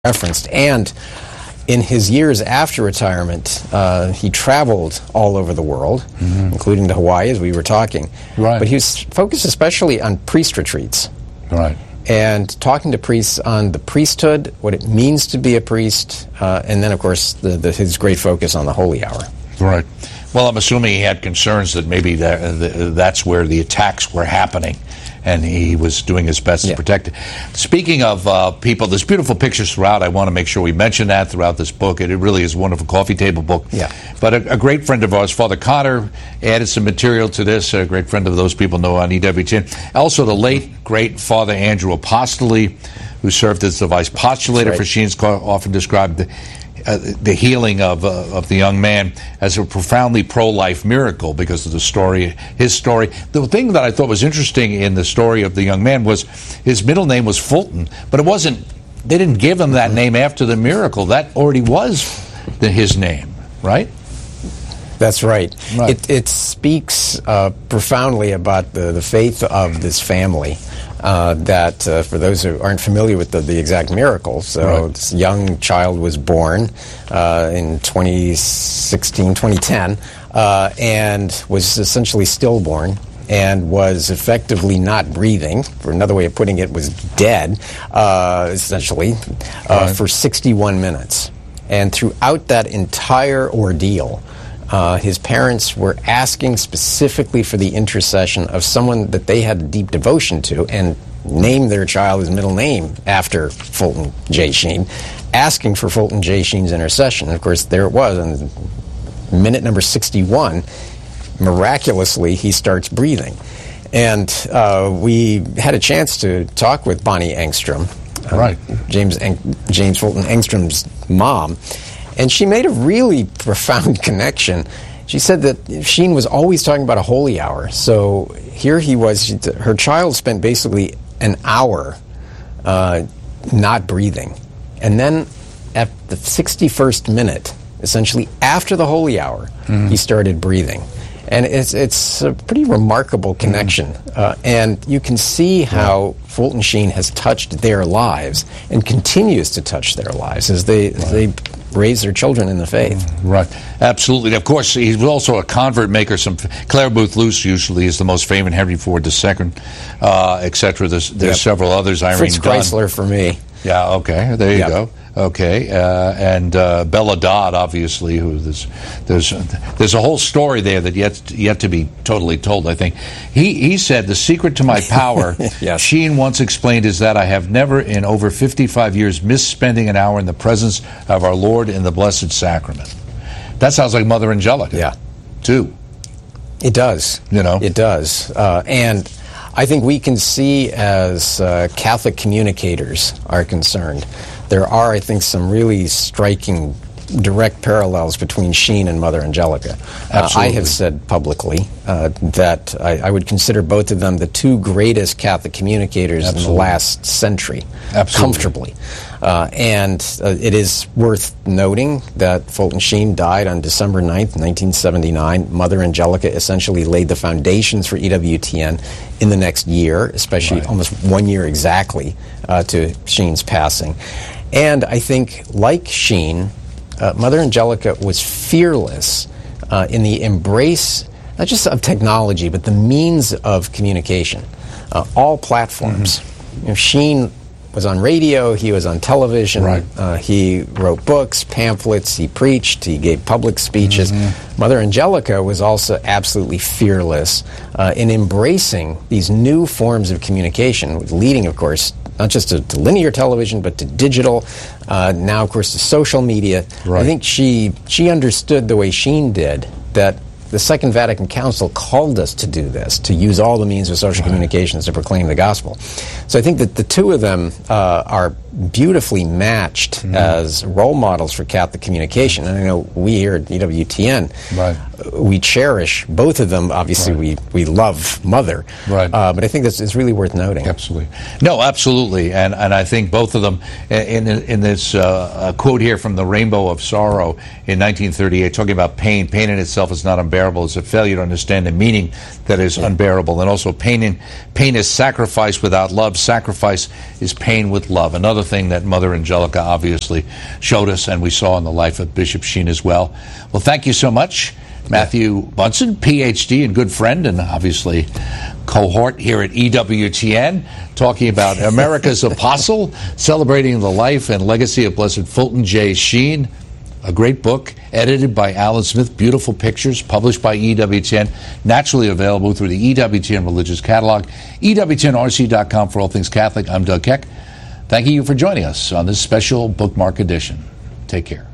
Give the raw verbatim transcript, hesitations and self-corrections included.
referenced. And in his years after retirement, uh, he traveled all over the world, mm-hmm. including to Hawaii, as we were talking. Right. But he was focused especially on priest retreats. Right. And talking to priests on the priesthood, what it means to be a priest, uh, and then, of course, the, the, his great focus on the holy hour. Right. Well, I'm assuming he had concerns that maybe that, uh, that's where the attacks were happening, and he was doing his best yeah. to protect it. Speaking of uh, people, there's beautiful pictures throughout. I want to make sure we mention that throughout this book. It, it really is a wonderful coffee table book. Yeah. But a, a great friend of ours, Father Connor, added some material to this. A great friend of those people know on E W T N. Also, the late, great Father Andrew Apostoli, who served as the vice postulator right. for Sheen's, often described the Uh, the healing of uh, of the young man as a profoundly pro-life miracle because of the story, his story. The thing that I thought was interesting in the story of the young man was his middle name was Fulton, but it wasn't. They didn't give him that name after the miracle. That already was the, his name, right? That's right. right. It, it speaks uh, profoundly about the, the faith of this family. Uh, that, uh, for those who aren't familiar with the, the exact miracle, so right. this young child was born uh, in twenty sixteen, twenty ten, uh, and was essentially stillborn and was effectively not breathing. For another way of putting it, was dead, uh, essentially, uh, right. for sixty-one minutes. And throughout that entire ordeal, Uh, his parents were asking specifically for the intercession of someone that they had a deep devotion to and named their child his middle name after Fulton J. Sheen, asking for Fulton J. Sheen's intercession. And of course, there it was. And minute number sixty-one, miraculously, he starts breathing. And uh, we had a chance to talk with Bonnie Engstrom, uh, right. James, Eng- James Fulton Engstrom's mom. And she made a really profound connection. She said that Sheen was always talking about a holy hour. So here he was, she, her child spent basically an hour uh, not breathing. And then at the sixty-first minute, essentially after the holy hour, mm. he started breathing. And it's it's a pretty remarkable connection. Mm. Uh, and you can see how yeah. Fulton Sheen has touched their lives and continues to touch their lives as they, right. as they raise their children in the faith. Right. Absolutely. Of course, he was also a convert maker. Some Claire Booth Luce usually is the most famous, Henry Ford the Second, uh, et cetera. There's, there's yep. several others. Irene Fritz Dunn. Chrysler for me. Yeah, okay. There you yep. go. Okay, uh, and uh, Bella Dodd, obviously, who there's there's there's a whole story there that yet yet to be totally told. I think he he said the secret to my power. yes. Sheen once explained is that I have never in over fifty-five years missed spending an hour in the presence of our Lord in the Blessed Sacrament. That sounds like Mother Angelica. Yeah, too. It does. You know, it does, uh, and I think we can see as uh, Catholic communicators are concerned. There are, I think, some really striking direct parallels between Sheen and Mother Angelica. Uh, I have said publicly uh, that I, I would consider both of them the two greatest Catholic communicators Absolutely. in the last century, Absolutely. comfortably. Uh, and uh, it is worth noting that Fulton Sheen died on December ninth, nineteen seventy-nine. Mother Angelica essentially laid the foundations for E W T N in the next year, especially right. almost one year exactly uh, to Sheen's passing. And I think, like Sheen, uh, Mother Angelica was fearless uh, in the embrace, not just of technology, but the means of communication, uh, all platforms. Mm-hmm. You know, Sheen was on radio, he was on television, right. uh, he wrote books, pamphlets, he preached, he gave public speeches. Mm-hmm. Mother Angelica was also absolutely fearless uh, in embracing these new forms of communication, leading, of course, not just to, to linear television, but to digital, uh, now, of course, to social media. Right. I think she she understood the way Sheen did that the Second Vatican Council called us to do this, to use all the means of social right. communications to proclaim the gospel. So I think that the two of them uh, are beautifully matched mm. as role models for Catholic communication. And I know we here at E W T N, right. we cherish both of them. Obviously, right. we, we love Mother. Right. Uh, but I think that's it's really worth noting. Absolutely. No, absolutely. And and I think both of them, in, in this uh, quote here from The Rainbow of Sorrow in nineteen thirty-eight, talking about pain. Pain in itself is not unbearable. It's a failure to understand the meaning that is yeah. unbearable. And also pain, in, pain is sacrifice without love. Sacrifice is pain with love. Another thing that Mother Angelica obviously showed us, and we saw in the life of Bishop Sheen as well. Well, thank you so much, Matthew Bunson, P H D and good friend, and obviously cohort here at E W T N, talking about America's Apostle, celebrating the life and legacy of Blessed Fulton J. Sheen. A great book, edited by Alan Smith, beautiful pictures, published by E W T N, naturally available through the E W T N Religious Catalog, E W T N R C dot com for all things Catholic. I'm Doug Keck. Thank you for joining us on this special bookmark edition. Take care.